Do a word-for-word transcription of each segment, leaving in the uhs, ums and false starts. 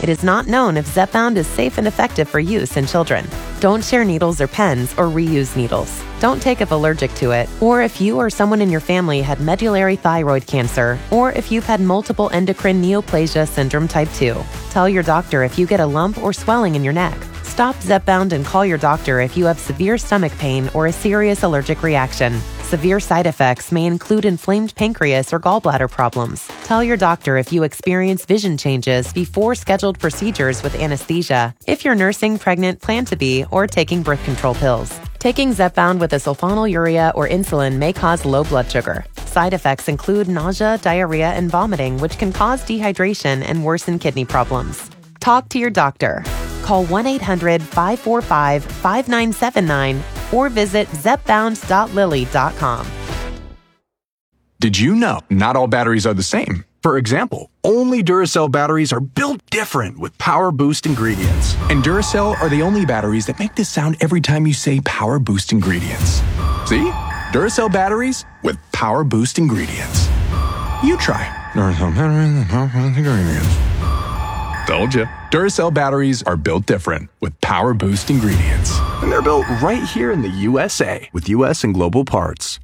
It is not known if Zepbound is safe and effective for use in children. Don't share needles or pens or reuse needles. Don't take if allergic to it, or if you or someone in your family had medullary thyroid cancer, or if you've had multiple endocrine neoplasia syndrome type two. Tell your doctor if you get a lump or swelling in your neck. Stop Zepbound and call your doctor if you have severe stomach pain or a serious allergic reaction. Severe side effects may include inflamed pancreas or gallbladder problems. Tell your doctor if you experience vision changes before scheduled procedures with anesthesia, if you're nursing, pregnant, plan to be, or taking birth control pills. Taking Zepbound with a sulfonylurea or insulin may cause low blood sugar. Side effects include nausea, diarrhea, and vomiting, which can cause dehydration and worsen kidney problems. Talk to your doctor. Call one eight hundred, five four five, five nine seven nine or visit zepbound dot lilly dot com. Did you know not all batteries are the same? For example, only Duracell batteries are built different with Power Boost ingredients. And Duracell are the only batteries that make this sound every time you say Power Boost ingredients. See? Duracell batteries with Power Boost ingredients. You try. Duracell batteries with Power Boost ingredients. Told ya. Duracell batteries are built different with Power Boost ingredients. And they're built right here in the U S A with U S and global parts.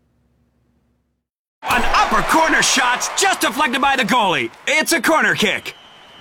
An upper corner shot's just deflected by the goalie. It's a corner kick.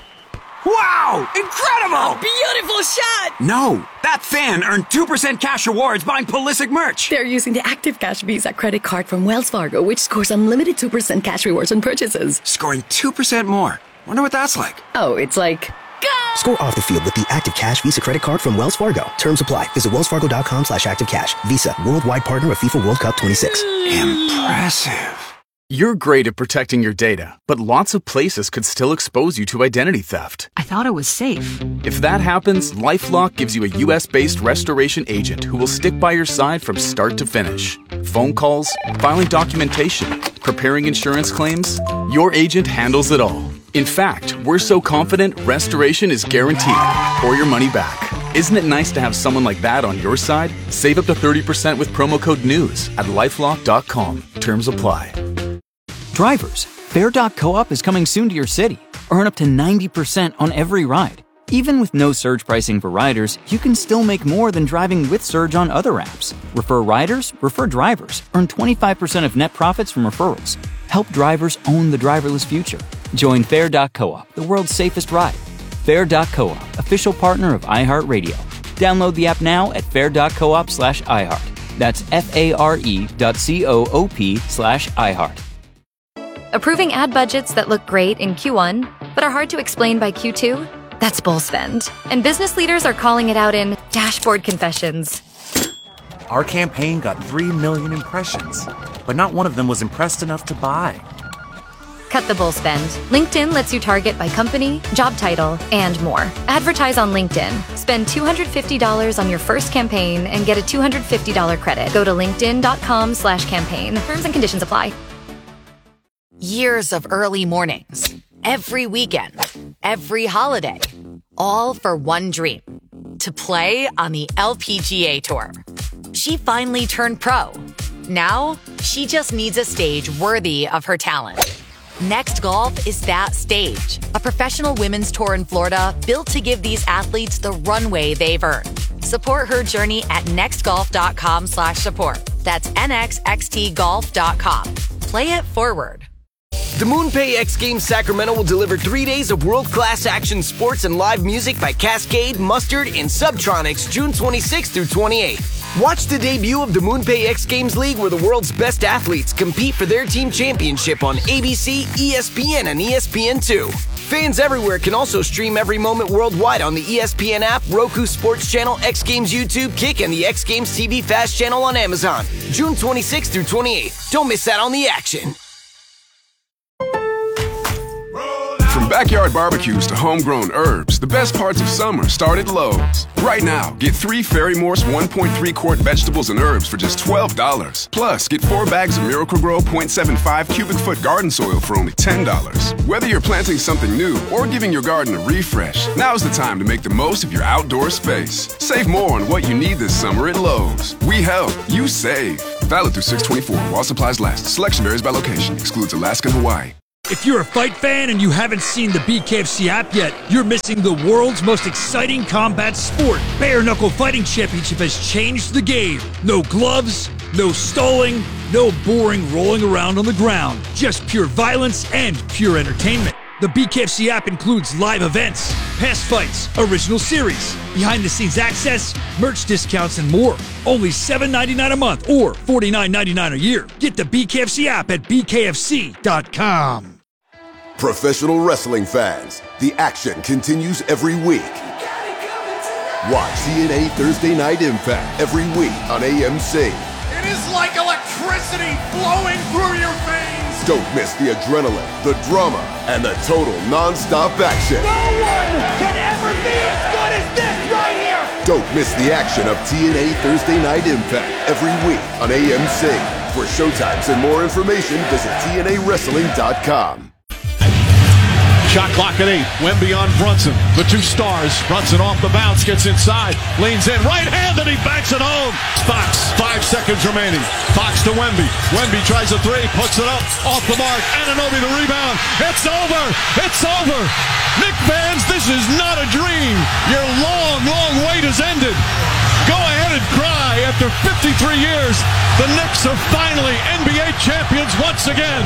Wow! Incredible! A beautiful shot! No, that fan earned two percent cash rewards buying Pulisic merch. They're using the Active Cash Visa credit card from Wells Fargo, which scores unlimited two percent cash rewards on purchases. Scoring two percent more. Wonder what that's like. Oh, it's like... Go! Score off the field with the Active Cash Visa credit card from Wells Fargo. Terms apply. Visit wellsfargo.com slash activecash. Visa, worldwide partner of FIFA World Cup twenty-six. Impressive. You're great at protecting your data, but lots of places could still expose you to identity theft. I thought it was safe. If that happens, LifeLock gives you a U S-based restoration agent who will stick by your side from start to finish. Phone calls, filing documentation, preparing insurance claims, your agent handles it all. In fact, we're so confident restoration is guaranteed or your money back. Isn't it nice to have someone like that on your side? Save up to thirty percent with promo code NEWS at lifelock dot com. Terms apply. Drivers, Fare dot coop is coming soon to your city. Earn up to ninety percent on every ride. Even with no surge pricing for riders, you can still make more than driving with Surge on other apps. Refer riders, refer drivers. Earn twenty-five percent of net profits from referrals. Help drivers own the driverless future. Join Fare dot coop, the world's safest ride. Fare dot coop, official partner of iHeartRadio. Download the app now at fare dot coop slash iHeart. That's F-A-R-E dot C-O-O-P slash iHeart. Approving ad budgets that look great in Q one, but are hard to explain by Q two? That's bull spend. And business leaders are calling it out in dashboard confessions. Our campaign got three million impressions, but not one of them was impressed enough to buy. Cut the bull spend. LinkedIn lets you target by company, job title, and more. Advertise on LinkedIn. Spend two hundred fifty dollars on your first campaign and get a two hundred fifty dollars credit. Go to linkedin.com slash campaign. Terms and conditions apply. Years of early mornings, every weekend, every holiday, all for one dream, to play on the L P G A Tour. She finally turned pro. Now, she just needs a stage worthy of her talent. Next Golf is that stage, a professional women's tour in Florida built to give these athletes the runway they've earned. Support her journey at nextgolf.com slash support. That's N X X T golf dot com. Play it forward. The MoonPay X Games Sacramento will deliver three days of world-class action sports and live music by Cascade, Mustard, and Subtronics June twenty-sixth through twenty-eighth. Watch the debut of the MoonPay X Games League where the world's best athletes compete for their team championship on A B C, E S P N, and E S P N two. Fans everywhere can also stream every moment worldwide on the E S P N app, Roku Sports Channel, X Games YouTube, Kick, and the X Games T V Fast Channel on Amazon. June twenty-sixth through twenty-eighth. Don't miss out on the action. From backyard barbecues to homegrown herbs, the best parts of summer start at Lowe's. Right now, get three Fairy Morse one point three quart vegetables and herbs for just twelve dollars. Plus, get four bags of Miracle-Gro point seven five cubic foot garden soil for only ten dollars. Whether you're planting something new or giving your garden a refresh, now's the time to make the most of your outdoor space. Save more on what you need this summer at Lowe's. We help, you save. Valid through six twenty-four while supplies last. Selection varies by location. Excludes Alaska and Hawaii. If you're a fight fan and you haven't seen the B K F C app yet, you're missing the world's most exciting combat sport. Bare Knuckle Fighting Championship has changed the game. No gloves, no stalling, no boring rolling around on the ground. Just pure violence and pure entertainment. The B K F C app includes live events, past fights, original series, behind-the-scenes access, merch discounts, and more. Only seven dollars and ninety-nine cents a month or forty-nine dollars and ninety-nine cents a year. Get the B K F C app at B K F C dot com. Professional wrestling fans, the action continues every week. Watch T N A Thursday Night Impact every week on A M C. It is like electricity flowing through your veins. Don't miss the adrenaline, the drama, and the total non-stop action. No one can ever be as good as this right here. Don't miss the action of T N A Thursday Night Impact every week on A M C. For showtimes and more information, visit T N A wrestling dot com. Shot clock at eight. Wemby on Brunson. The two stars. Brunson off the bounce. Gets inside. Leans in. Right hand and he banks it home. Fox. Five seconds remaining. Fox to Wemby. Wemby tries a three. Puts it up. Off the mark. Anunoby the rebound. It's over. It's over. Knick fans, this is not a dream. Your long, long wait has ended. Go ahead and cry. After fifty-three years, the Knicks are finally N B A champions once again.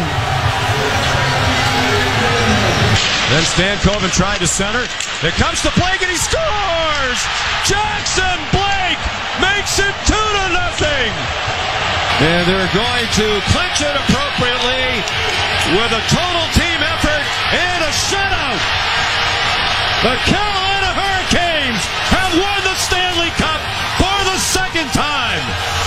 Then Stankoven tried to center. There comes the Blake and he scores! Jackson Blake makes it two to nothing. And they're going to clinch it appropriately with a total team effort and a shutout. The Carolina Hurricanes have won the Stanley Cup for the second time.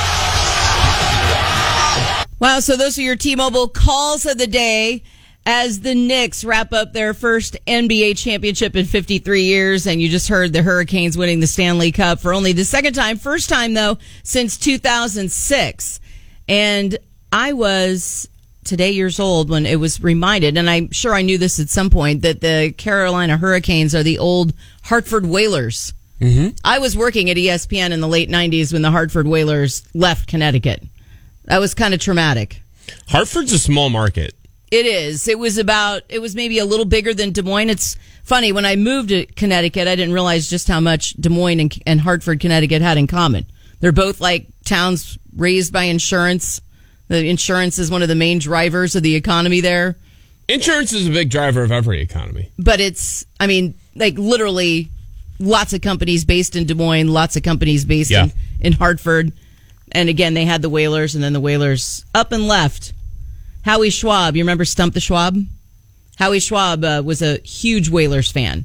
Wow, so those are your T-Mobile calls of the day as the Knicks wrap up their first N B A championship in fifty-three years. And you just heard the Hurricanes winning the Stanley Cup for only the second time. First time, though, since two thousand six. And I was today years old when it was reminded, and I'm sure I knew this at some point, that the Carolina Hurricanes are the old Hartford Whalers. Mm-hmm. I was working at E S P N in the late nineties when the Hartford Whalers left Connecticut. That was kind of traumatic. Hartford's a small market. It is. It was about, it was maybe a little bigger than Des Moines. It's funny, when I moved to Connecticut, I didn't realize just how much Des Moines and, and Hartford, Connecticut had in common. They're both like towns raised by insurance. The insurance is one of the main drivers of the economy there. Insurance is a big driver of every economy. But it's, I mean, like literally lots of companies based in Des Moines, lots of companies based yeah. in, in Hartford. And again, they had the Whalers, and then the Whalers up and left. Howie Schwab, you remember Stump the Schwab? Howie Schwab uh, was a huge Whalers fan.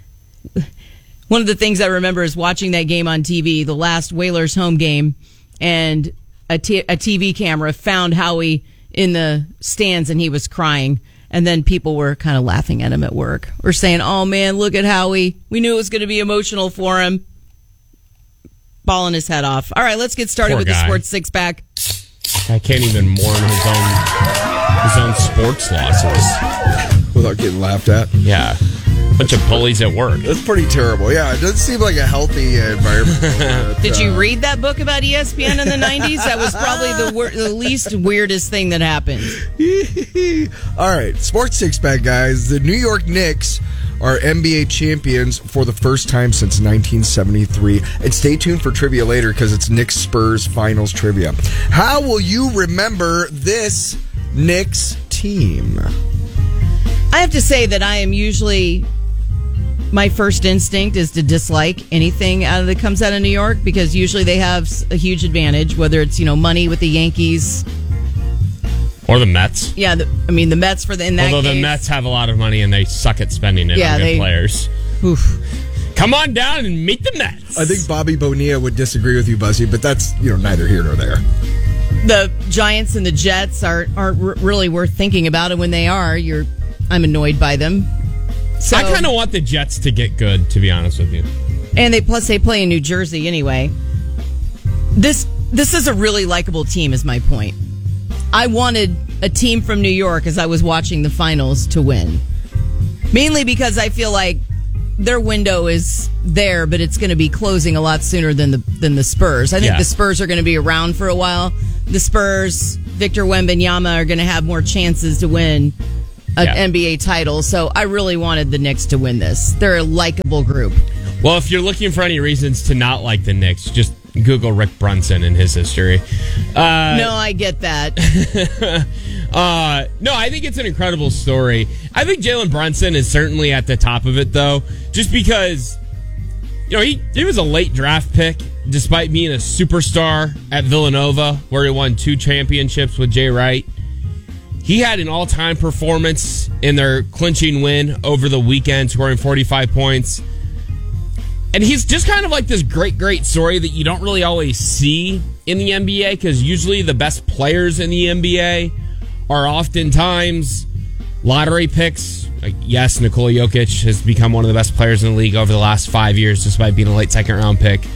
One of the things I remember is watching that game on T V, the last Whalers home game, and a, t- a T V camera found Howie in the stands, and he was crying. And then people were kind of laughing at him at work, or saying, "Oh man, look at Howie. We knew it was going to be emotional for him." Bawling his head off. All right, let's get started Poor with guy. the Sports Six Pack. I can't even mourn his own his own sports losses without getting laughed at. Yeah, bunch of bullies at work. That's pretty terrible. Yeah, it doesn't seem like a healthy uh, environment. But, Did you uh, read that book about E S P N in the nineties? That was probably the wor- the least weirdest thing that happened. All right, Sports Six Pack, guys. The New York Knicks are N B A champions for the first time since nineteen seventy-three. And stay tuned for trivia later because it's Knicks Spurs finals trivia. How will you remember this Knicks team? I have to say that I am usually, my first instinct is to dislike anything out of that comes out of New York, because usually they have a huge advantage, whether it's, you know, money with the Yankees. Or the Mets. Yeah, the, I mean, the Mets for the in that Although case. the Mets have a lot of money and they suck at spending it Yeah, on good they- players. Oof. Come on down and meet the Mets. I think Bobby Bonilla would disagree with you, Buzzy, but that's, you know, neither here nor there. The Giants and the Jets are, aren't r- really worth thinking about, and when they are, you're I'm annoyed by them. So, I kind of want the Jets to get good, to be honest with you. And they plus they play in New Jersey anyway. This this is a really likable team, is my point. I wanted a team from New York as I was watching the finals to win. Mainly because I feel like their window is there, but it's going to be closing a lot sooner than the than the Spurs. I think Yeah. the Spurs are going to be around for a while. The Spurs, Victor Wembanyama, are going to have more chances to win an Yeah. N B A title. So I really wanted the Knicks to win this. They're a likable group. Well, if you're looking for any reasons to not like the Knicks, just Google Rick Brunson and his history. Uh, no, I get that. uh, no, I think it's an incredible story. I think Jalen Brunson is certainly at the top of it, though, just because, you know, he, he was a late draft pick, despite being a superstar at Villanova, where he won two championships with Jay Wright. He had an all-time performance in their clinching win over the weekend, scoring forty-five points. And he's just kind of like this great, great story that you don't really always see in the N B A, because usually the best players in the N B A are oftentimes lottery picks. Like, yes, Nikola Jokic has become one of the best players in the league over the last five years, despite being a late second-round pick.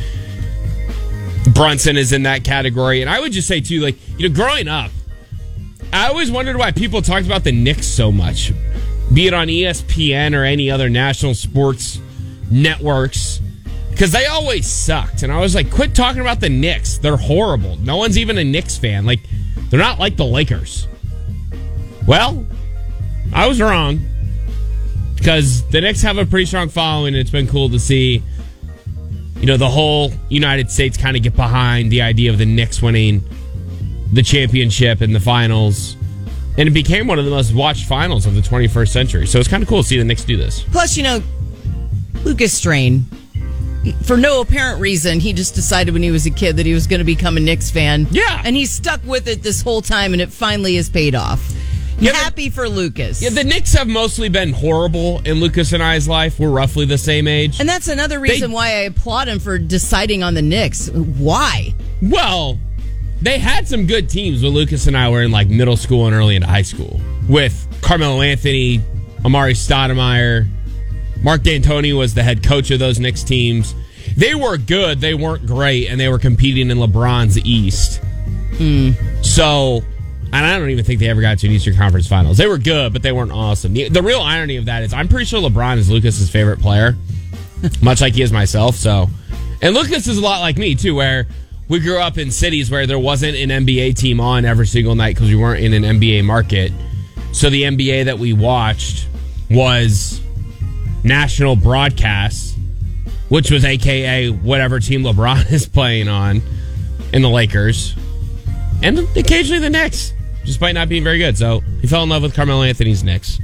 Brunson is in that category. And I would just say, too, like, you know, growing up, I always wondered why people talked about the Knicks so much, be it on E S P N or any other national sports networks, because they always sucked. And I was like, quit talking about the Knicks. They're horrible. No one's even a Knicks fan. Like, they're not like the Lakers. Well, I was wrong, because the Knicks have a pretty strong following, and it's been cool to see, you know, the whole United States kind of get behind the idea of the Knicks winning the championship and the finals. And it became one of the most watched finals of the twenty-first century. So it's kind of cool to see the Knicks do this. Plus, you know, Lucas Strain, for no apparent reason, he just decided when he was a kid that he was going to become a Knicks fan. Yeah. And he's stuck with it this whole time, and it finally has paid off. Yeah, Happy the, for Lucas. Yeah, the Knicks have mostly been horrible in Lucas and I's life. We're roughly the same age. And that's another reason they, why I applaud him for deciding on the Knicks. Why? Well, they had some good teams when Lucas and I were in like middle school and early into high school, with Carmelo Anthony, Amari Stoudemire. Mark D'Antoni was the head coach of those Knicks teams. They were good. They weren't great, and they were competing in LeBron's East. Mm. So, and I don't even think they ever got to an Eastern Conference Finals. They were good, but they weren't awesome. The, the real irony of that is I'm pretty sure LeBron is Lucas's favorite player, much like he is myself. So, and Lucas is a lot like me, too, where we grew up in cities where there wasn't an N B A team on every single night because we weren't in an N B A market. So the N B A that we watched was national broadcasts, which was A K A whatever team LeBron is playing on in the Lakers. And occasionally the Knicks, despite not being very good. So he fell in love with Carmelo Anthony's Knicks.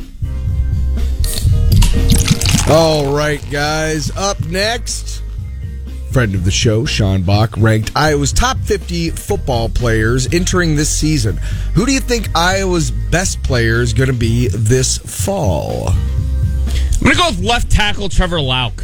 All right, guys. Up next, friend of the show, Sean Bach, ranked Iowa's top fifty football players entering this season. Who do you think Iowa's best player is going to be this fall? I'm going to go with left tackle Trevor Lauk.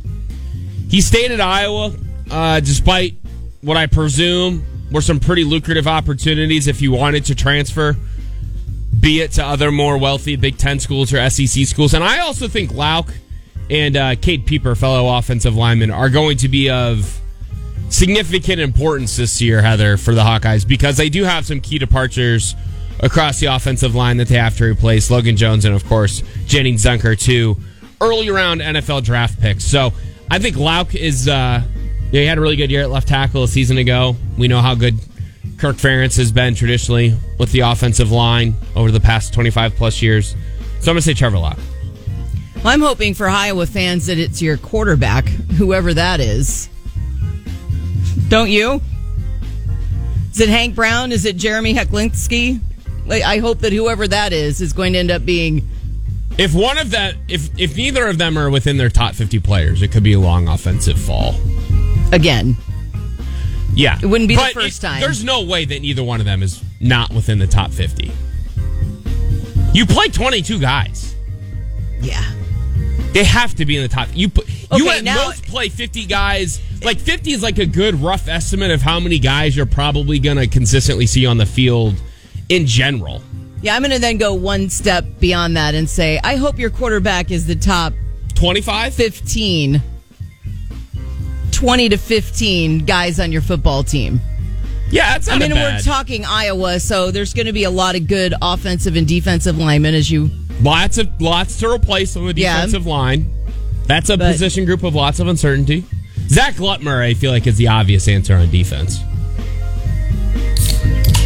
He stayed at Iowa, uh, despite what I presume were some pretty lucrative opportunities if you wanted to transfer, be it to other more wealthy Big Ten schools or S E C schools. And I also think Lauk and uh, Cade Pieper, fellow offensive linemen, are going to be of significant importance this year, Heather, for the Hawkeyes, because they do have some key departures across the offensive line that they have to replace. Logan Jones and, of course, Jennings Dunker, two early round N F L draft picks. So I think Lauk is, uh, yeah, he had a really good year at left tackle a season ago. We know how good Kirk Ferentz has been traditionally with the offensive line over the past twenty-five plus years. So I'm going to say Trevor Lauk. Well, I'm hoping for Iowa fans that it's your quarterback, whoever that is. Don't you? Is it Hank Brown? Is it Jeremy Heklinski? I hope that whoever that is is going to end up being. If one of that, if if neither of them are within their top fifty players, it could be a long offensive fall. Again. Yeah. It wouldn't be but the first it, time. There's no way that either one of them is not within the top fifty. You play twenty-two guys. Yeah. They have to be in the top. You put, you Okay, at now- most play fifty guys. Like fifty is like a good rough estimate of how many guys you're probably going to consistently see on the field in general. Yeah, I'm going to then go one step beyond that and say, I hope your quarterback is the top twenty-five, fifteen, twenty to fifteen guys on your football team. Yeah, that's not I mean, a bad. we're talking Iowa, so there's going to be a lot of good offensive and defensive linemen as you. Lots of lots to replace on the defensive Yeah. line. That's a But- position group of lots of uncertainty. Zach Lutmer, I feel like, is the obvious answer on defense.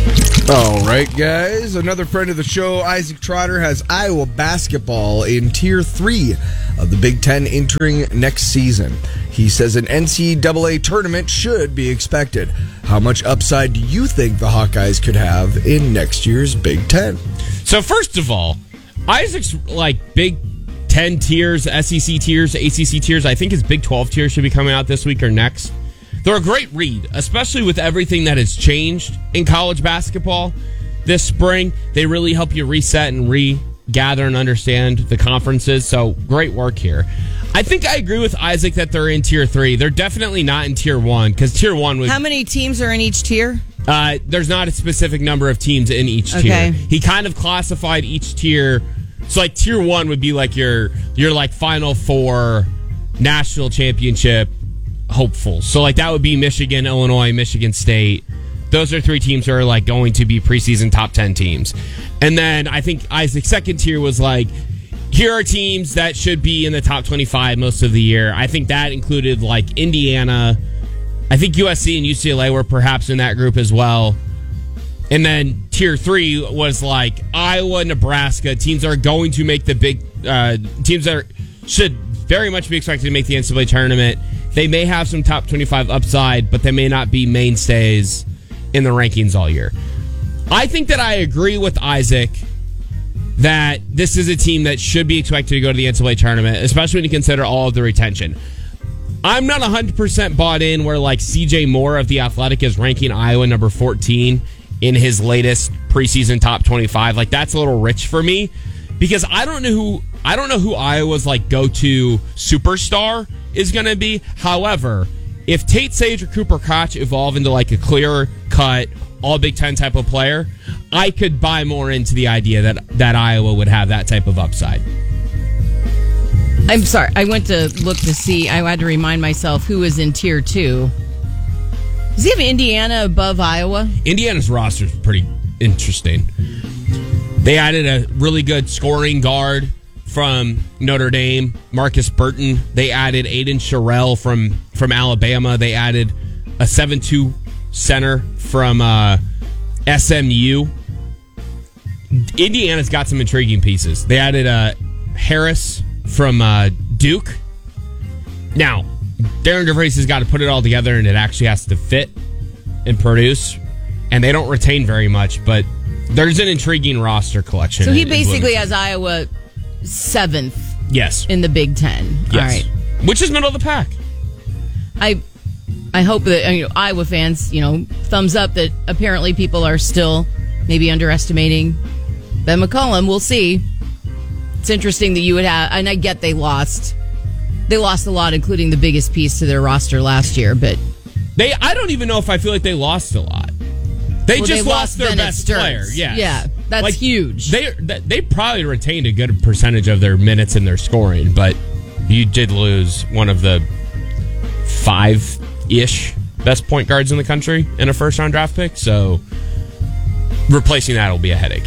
All right, guys. Another friend of the show, Isaac Trotter, has Iowa basketball in Tier three of the Big Ten entering next season. He says an N C double A tournament should be expected. How much upside do you think the Hawkeyes could have in next year's Big Ten? So first of all, Isaac's like Big Ten tiers, S E C tiers, A C C tiers. I think his Big twelve tiers should be coming out this week or next. They're a great read, especially with everything that has changed in college basketball this spring. They really help you reset and regather and understand the conferences. So great work here. I think I agree with Isaac that they're in tier three. They're definitely not in tier one because tier one was. How many teams are in each tier? Uh, there's not a specific number of teams in each Okay. tier. He kind of classified each tier. So like tier one would be like your your like Final Four national championship hopeful. So like that would be Michigan, Illinois, Michigan State. Those are three teams who are like going to be preseason top ten teams. And then I think Isaac's second tier was like, here are teams that should be in the top twenty-five most of the year. I think that included like Indiana. I think U S C and U C L A were perhaps in that group as well. And then tier three was like Iowa, Nebraska, teams that are going to make the big, uh, teams that are, should very much be expected to make the N C double A tournament. They may have some top twenty-five upside, but they may not be mainstays in the rankings all year. I think that I agree with Isaac that this is a team that should be expected to go to the N C double A tournament, especially when you consider all of the retention. I'm not one hundred percent bought in where like C J Moore of The Athletic is ranking Iowa number fourteen in his latest preseason top twenty-five. Like that's a little rich for me because I don't know who I don't know who Iowa's like go-to superstar is going to be. However, if Tate Sage or Cooper Koch evolve into like a clear-cut all Big Ten type of player, I could buy more into the idea that, that Iowa would have that type of upside. I'm sorry. I went to look to see. I had to remind myself who is in tier two. Does he have Indiana above Iowa? Indiana's roster is pretty interesting. They added a really good scoring guard from Notre Dame, Marcus Burton. They added Aiden Sherrill from, from Alabama. They added a seven two center from uh, S M U. Indiana's got some intriguing pieces. They added uh, Harris from uh, Duke. Now, Darren DeVries has got to put it all together, and it actually has to fit and produce. And they don't retain very much, but there's an intriguing roster collection. So he in- in basically Bloomington. has Iowa seventh. Yes. In the Big Ten. Yes. All right. Which is middle of the pack. I I hope that you know, Iowa fans, you know, thumbs up that apparently people are still maybe underestimating Ben McCollum. We'll see. It's interesting that you would have, and I get they lost. They lost a lot, including the biggest piece to their roster last year, but They, I don't even know if I feel like they lost a lot. They Well, just they lost, lost their Bennett best Stearns. player. Yes. Yeah, that's huge. They they probably retained a good percentage of their minutes and their scoring, but you did lose one of the five-ish best point guards in the country in a first-round draft pick. So replacing that will be a headache.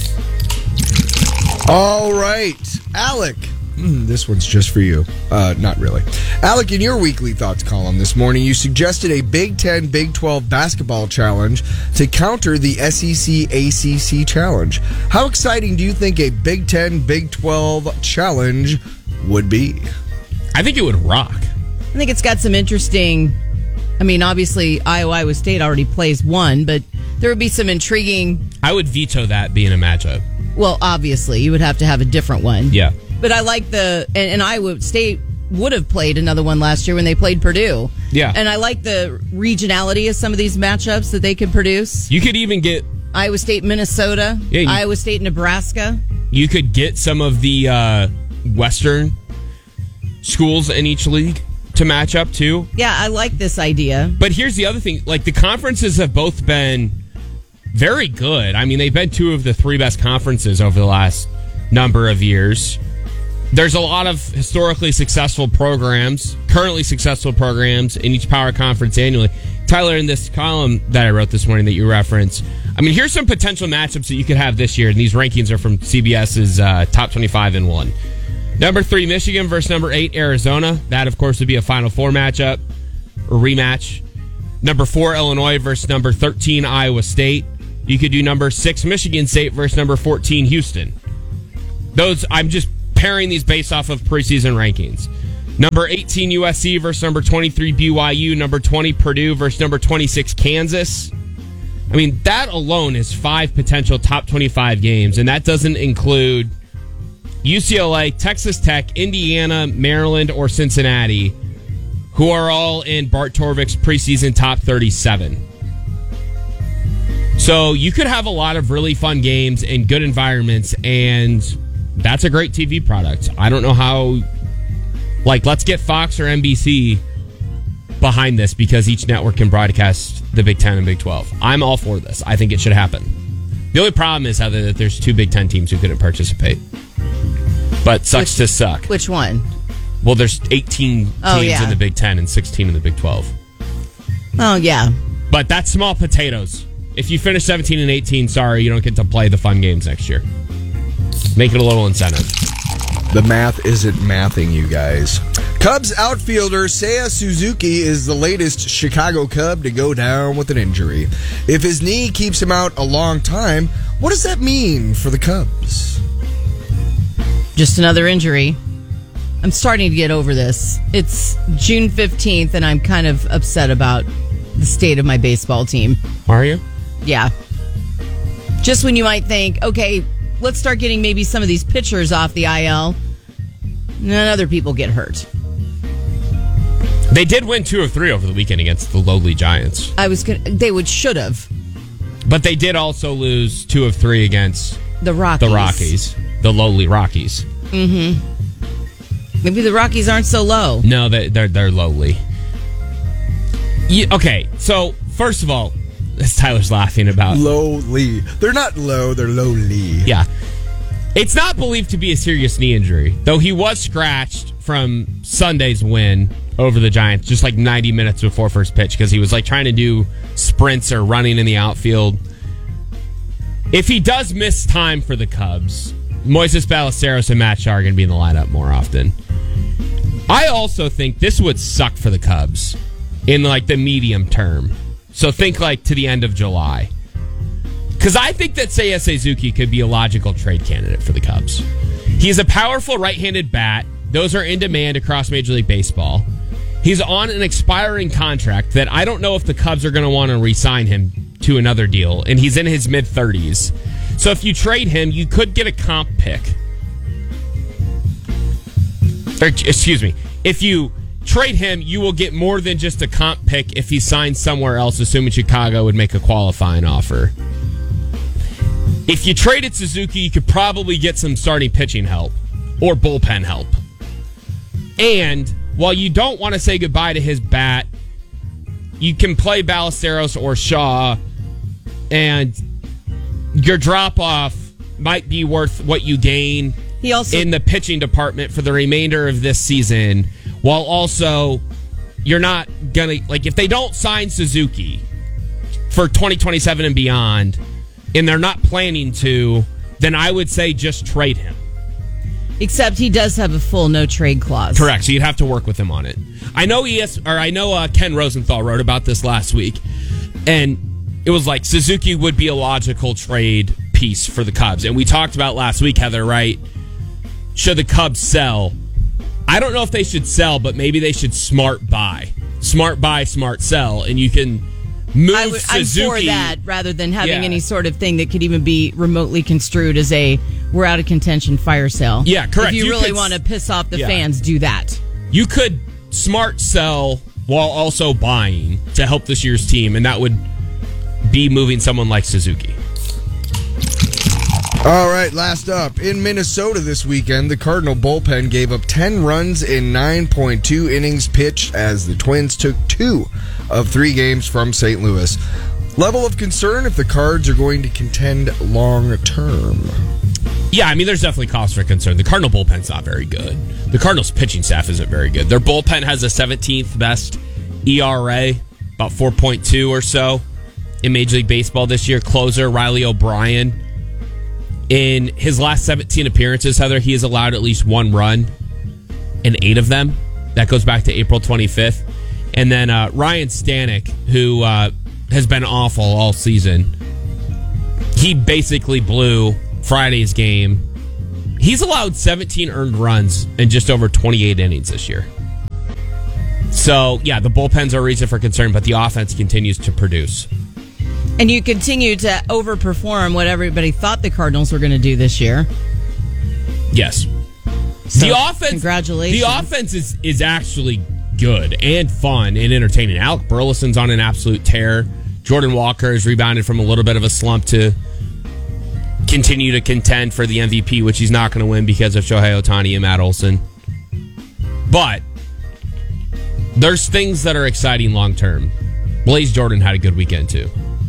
All right, Alec. Mm, this one's just for you. Uh, not really. Alec, in your weekly thoughts column this morning, you suggested a Big Ten, Big twelve basketball challenge to counter the S E C A C C challenge. How exciting do you think a Big Ten, Big twelve challenge would be? I think it would rock. I think it's got some interesting. I mean, obviously, Iowa, Iowa State already plays one, but there would be some intriguing. I would veto that being a matchup. Well, obviously, you would have to have a different one. Yeah. But I like the. And, and Iowa State would have played another one last year when they played Purdue. Yeah. And I like the regionality of some of these matchups that they could produce. You could even get Iowa State, Minnesota. Yeah, you- Iowa State, Nebraska. You could get some of the uh, Western schools in each league to match up too. Yeah, I like this idea. But here's the other thing. Like, the conferences have both been very good. I mean, they've been two of the three best conferences over the last number of years. There's a lot of historically successful programs, currently successful programs in each power conference annually. Tyler, in this column that I wrote this morning that you referenced, I mean, here's some potential matchups that you could have this year. And these rankings are from CBS's uh, top twenty-five in one. Number three, Michigan versus number eight, Arizona. That, of course, would be a Final Four matchup or rematch. Number four, Illinois versus number thirteen, Iowa State. You could do number six Michigan State versus number fourteen Houston. Those, I'm just pairing these based off of preseason rankings. Number eighteen U S C versus number twenty-three B Y U, number twenty Purdue versus number twenty-six Kansas. I mean, that alone is five potential top twenty-five games, and that doesn't include U C L A, Texas Tech, Indiana, Maryland, or Cincinnati, who are all in Bart Torvik's preseason top thirty-seven. So you could have a lot of really fun games in good environments, and that's a great T V product. I don't know how, like, let's get Fox or N B C behind this because each network can broadcast the Big Ten and Big twelve. I'm all for this. I think it should happen. The only problem is how that there's two Big Ten teams who couldn't participate. But sucks Which- to suck. Which one? Well, there's eighteen teams Oh, yeah. in the Big Ten and sixteen in the Big twelve. Oh, yeah. But that's small potatoes. If you finish seventeen and eighteen, sorry, you don't get to play the fun games next year. Make it a little incentive. The math isn't mathing, you guys. Cubs outfielder Seiya Suzuki is the latest Chicago Cub to go down with an injury. If his knee keeps him out a long time, what does that mean for the Cubs? Just another injury. I'm starting to get over this. It's June fifteenth, and I'm kind of upset about the state of my baseball team. Are you? Yeah. Just when you might think, okay, let's start getting maybe some of these pitchers off the I L, and then other people get hurt. They did win two or three over the weekend against the lowly Giants. I was gonna, they would should have. But they did also lose two of three against The Rockies. the Rockies, the lowly Rockies. Mm-hmm. Maybe the Rockies aren't so low. No, they, they're they're lowly. You, okay, so first of all, as Tyler's laughing about lowly, they're not low, they're lowly. Yeah, it's not believed to be a serious knee injury, though he was scratched from Sunday's win over the Giants just like ninety minutes before first pitch because he was like trying to do sprints or running in the outfield. If he does miss time for the Cubs, Moises Ballesteros and Matt Shaw are going to be in the lineup more often. I also think this would suck for the Cubs in like the medium term. So think like to the end of July. Because I think that Seiya Suzuki could be a logical trade candidate for the Cubs. He's a powerful right-handed bat. Those are in demand across Major League Baseball. He's on an expiring contract that I don't know if the Cubs are going to want to re-sign him to another deal. And he's in his mid-thirties. So if you trade him, you could get a comp pick. Or, excuse me. If you trade him, you will get more than just a comp pick if he signs somewhere else, assuming Chicago would make a qualifying offer. If you traded Suzuki, you could probably get some starting pitching help or bullpen help. And while you don't want to say goodbye to his bat, you can play Ballesteros or Shaw, and your drop-off might be worth what you gain he also- in the pitching department for the remainder of this season, while also you're not going to... Like, if they don't sign Suzuki for twenty twenty-seven and beyond, and they're not planning to, then I would say just trade him. Except he does have a full no-trade clause. Correct, so you'd have to work with him on it. I know E S, or I know uh, Ken Rosenthal wrote about this last week, and it was like Suzuki would be a logical trade piece for the Cubs. And we talked about last week, Heather, right? Should the Cubs sell? I don't know if they should sell, but maybe they should smart buy. Smart buy, smart sell, and you can move I would, Suzuki. I'm for that rather than having Yeah. any sort of thing that could even be remotely construed as a we're out of contention fire sale. Yeah, correct. If you, You really could- want to piss off the Yeah. fans, do that. You could smart sell while also buying to help this year's team, and that would be moving someone like Suzuki. All right, last up. In Minnesota this weekend, the Cardinal bullpen gave up ten runs in nine point two innings pitched as the Twins took two of three games from Saint Louis. Level of concern if the Cards are going to contend long term. Yeah, I mean, there's definitely cause for concern. The Cardinal bullpen's not very good. The Cardinals' pitching staff isn't very good. Their bullpen has the seventeenth best E R A, about four point two or so in Major League Baseball this year. Closer, Riley O'Brien. In his last seventeen appearances, Heather, he has allowed at least one run in eight of them. That goes back to April twenty-fifth. And then uh, Ryan Stanek, who uh, has been awful all season. he basically blew Friday's game. He's allowed seventeen earned runs in just over twenty-eight innings this year. So, yeah, the bullpens are a reason for concern, but the offense continues to produce. And you continue to overperform what everybody thought the Cardinals were going to do this year. Yes. So, the offense, congratulations. The offense is, is actually good and fun and entertaining. Alec Burleson's on an absolute tear. Jordan Walker has rebounded from a little bit of a slump to continue to contend for the M V P, which he's not going to win because of Shohei Ohtani and Matt Olson. But there's things that are exciting long term. Blaze Jordan had a good weekend too.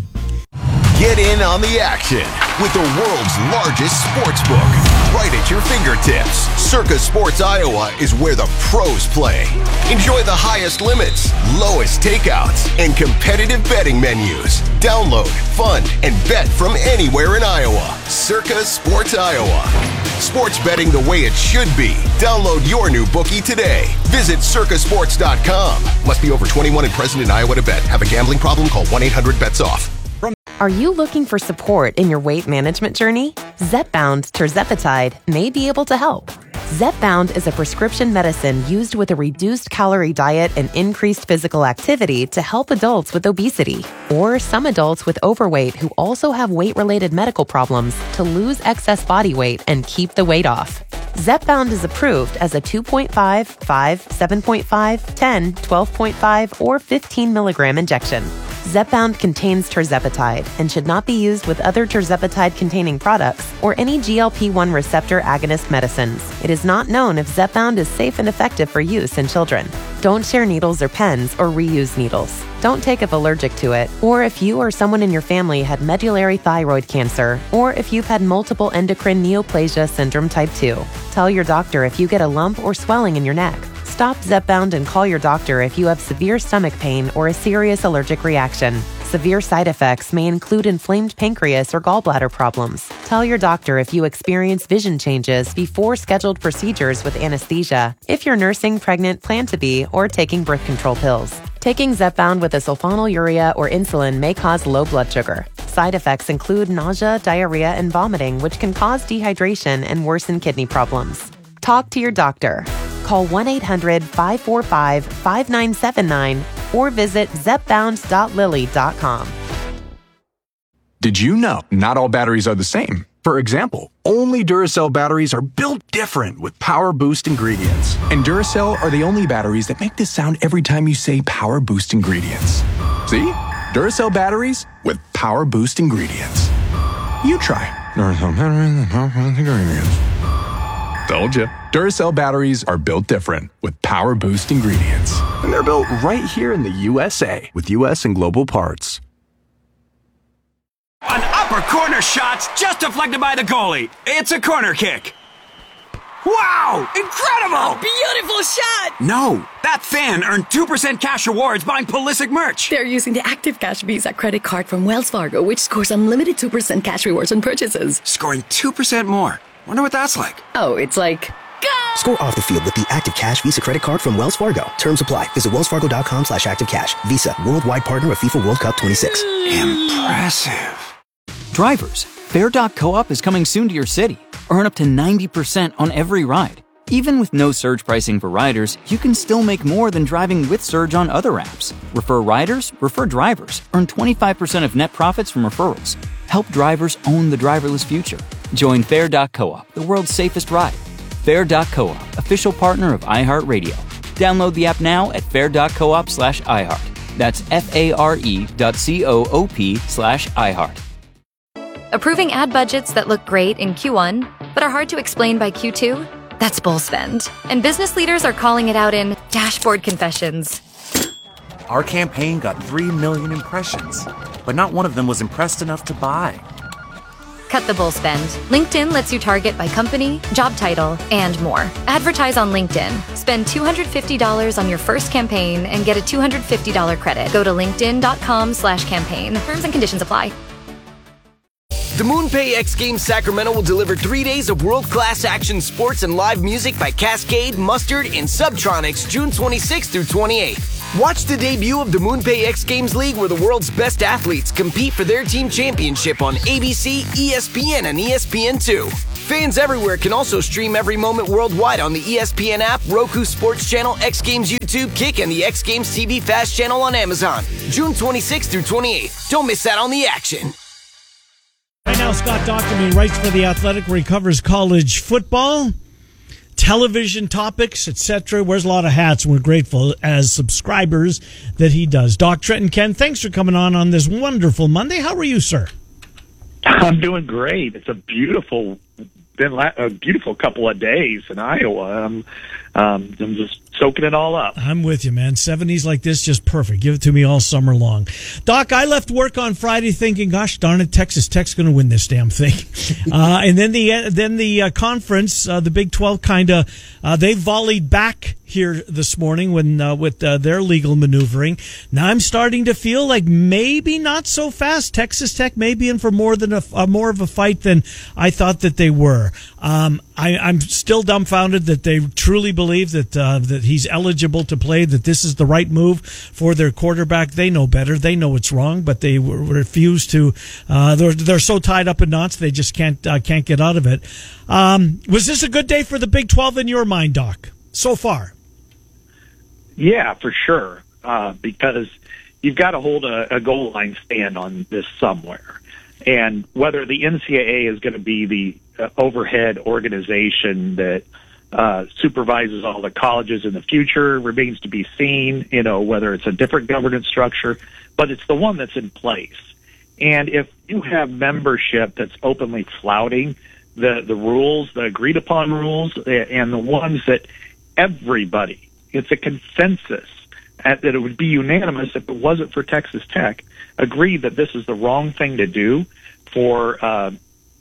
Get in on the action with the world's largest sports book right at your fingertips. Circa Sports Iowa is where the pros play. Enjoy the highest limits, lowest takeouts, and competitive betting menus. Download, fund, and bet from anywhere in Iowa. Circa Sports Iowa. Sports betting the way it should be. Download your new bookie today. Visit circa sports dot com. Must be over twenty-one and present in Iowa to bet. Have a gambling problem? Call one eight hundred bets off. Are you looking for support in your weight management journey? Zepbound tirzepatide may be able to help. Zepbound is a prescription medicine used with a reduced calorie diet and increased physical activity to help adults with obesity or some adults with overweight who also have weight-related medical problems to lose excess body weight and keep the weight off. Zepbound is approved as a two point five, five, seven point five, ten, twelve point five, or fifteen milligram injection. Zepbound contains tirzepatide and should not be used with other tirzepatide-containing products or any G L P one receptor agonist medicines. It is not known if Zepbound is safe and effective for use in children. Don't share needles or pens or reuse needles. Don't take if allergic to it, or if you or someone in your family had medullary thyroid cancer, or if you've had multiple endocrine neoplasia syndrome type two. Tell your doctor if you get a lump or swelling in your neck. Stop Zepbound and call your doctor if you have severe stomach pain or a serious allergic reaction. Severe side effects may include inflamed pancreas or gallbladder problems. Tell your doctor if you experience vision changes before scheduled procedures with anesthesia, if you're nursing, pregnant, plan to be, or taking birth control pills. Taking Zepbound with a sulfonylurea or insulin may cause low blood sugar. Side effects include nausea, diarrhea, and vomiting, which can cause dehydration and worsen kidney problems. Talk to your doctor. Call one eight hundred, five four five, five nine seven nine or visit zepbound dot lilly dot com. Did you know not all batteries are the same? For example, only Duracell batteries are built different with Power Boost ingredients. And Duracell are the only batteries that make this sound every time you say Power Boost ingredients. See? Duracell batteries with Power Boost ingredients. You try. Duracell batteries with Power Boost ingredients. Told you. Duracell batteries are built different with Power Boost ingredients. And they're built right here in the U S A with U S and global parts. An upper corner shot just deflected by the goalie. It's a corner kick. Wow! Incredible! A beautiful shot! No, that fan earned two percent cash rewards buying Pulisic merch. They're using the Active Cash Visa credit card from Wells Fargo, which scores unlimited two percent cash rewards on purchases. Scoring two percent more. Wonder what that's like. Oh, it's like... Score off the field with the Active Cash Visa credit card from Wells Fargo. Terms apply. Visit wellsfargo.com slash active cash. Visa, worldwide partner of FIFA World Cup twenty-six. Impressive. Drivers, Fair dot Co-op is coming soon to your city. Earn up to ninety percent on every ride. Even with no surge pricing for riders, you can still make more than driving with surge on other apps. Refer riders, refer drivers. Earn twenty-five percent of net profits from referrals. Help drivers own the driverless future. Join Fair dot Co-op, the world's safest ride. Fair dot Co-op, official partner of iHeartRadio. Download the app now at fair dot coop slash iHeart. That's F-A-R-E dot C-O-O-P slash iHeart. Approving ad budgets that look great in Q one, but are hard to explain by Q two? That's bull spend. And business leaders are calling it out in Dashboard Confessions. Our campaign got three million impressions, but not one of them was impressed enough to buy. Cut the bull spend. LinkedIn lets you target by company, job title, and more. Advertise on LinkedIn. Spend two hundred fifty dollars on your first campaign and get a two hundred fifty dollars credit. Go to linkedin.com slash campaign. Terms and conditions apply. The MoonPay X Games Sacramento will deliver three days of world-class action sports and live music by Cascade, Mustard, and Subtronics June twenty-sixth through twenty-eighth. Watch the debut of the MoonPay X Games League, where the world's best athletes compete for their team championship on A B C, E S P N, and E S P N two. Fans everywhere can also stream every moment worldwide on the E S P N app, Roku Sports Channel, X Games YouTube, Kick, and the X Games T V Fast channel on Amazon. June twenty-sixth through twenty-eighth. Don't miss out on the action. Right now, Scott Docterman writes for The Athletic, where he covers college football, television topics, et cetera. Wears a lot of hats, and we're grateful as subscribers that he does. Doc Trenton Ken, thanks for coming on on this wonderful Monday. How are you, sir? I'm doing great. It's a beautiful, been a beautiful couple of days in Iowa. I'm, um, I'm just soaking it all up. I'm with you, man. seventies like this, just perfect. Give it to me all summer long. Doc, I left work on Friday thinking, gosh darn it, Texas Tech's going to win this damn thing. uh, and then the then the uh, conference, uh, the Big twelve, kind of, uh, they volleyed back here this morning when uh, with uh, their legal maneuvering. Now I'm starting to feel like maybe not so fast. Texas Tech may be in for more than a, uh, more of a fight than I thought that they were. Um, I, I'm still dumbfounded that they truly believe that uh, that he's eligible to play, that this is the right move for their quarterback. They know better. They know it's wrong, but they w- refuse to. Uh, they're they're so tied up in knots they just can't uh, can't get out of it. Um, was this a good day for the Big twelve in your mind, Doc? So far. Yeah, for sure, uh, because you've got to hold a, a goal line stand on this somewhere. And whether the N C double A is going to be the uh, overhead organization that uh, supervises all the colleges in the future remains to be seen, you know, whether it's a different governance structure, but it's the one that's in place. And if you have membership that's openly flouting the, the rules, the agreed upon rules, and the ones that everybody, it's a consensus that it would be unanimous if it wasn't for Texas Tech, agreed that this is the wrong thing to do for uh,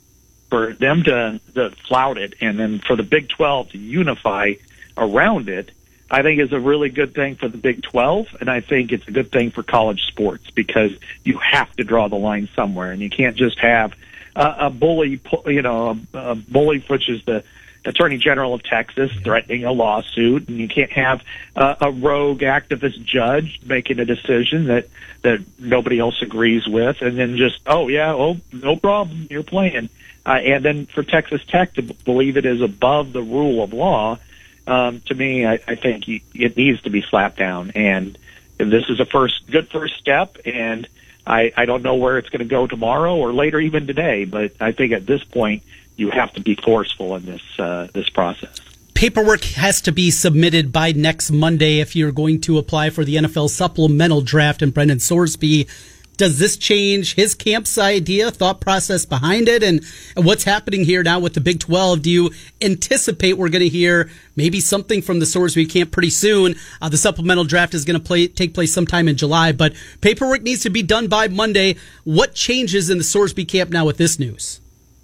for them to, to flout it, and then for the Big twelve to unify around it, I think is a really good thing for the Big twelve, and I think it's a good thing for college sports because you have to draw the line somewhere, and you can't just have a, a bully, you know, a, a bully, which is the Attorney General of Texas threatening a lawsuit, and you can't have uh, a rogue activist judge making a decision that, that nobody else agrees with, and then just, oh, yeah, oh, no problem, you're playing. Uh, and then for Texas Tech to b- believe it is above the rule of law, um, to me, I, I think you, it needs to be slapped down. And this is a first good first step, and I, I don't know where it's going to go tomorrow or later even today, but I think at this point, you have to be forceful in this uh, this process. Paperwork has to be submitted by next Monday if you're going to apply for the N F L supplemental draft. And Brendan Sorsby, does this change his camp's idea, thought process behind it? And what's happening here now with the Big twelve? Do you anticipate we're going to hear maybe something from the Sorsby camp pretty soon? Uh, the supplemental draft is going to play, take place sometime in July, but paperwork needs to be done by Monday. What changes in the Sorsby camp now with this news?